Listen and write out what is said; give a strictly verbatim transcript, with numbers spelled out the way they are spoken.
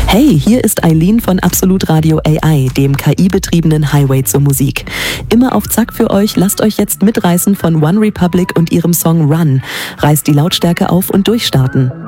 Hey, hier ist Eileen von Absolut Radio A I, dem K I-betriebenen Highway zur Musik. Immer auf Zack für euch, lasst euch jetzt mitreißen von One Republic und ihrem Song Run. Reißt die Lautstärke auf und durchstarten.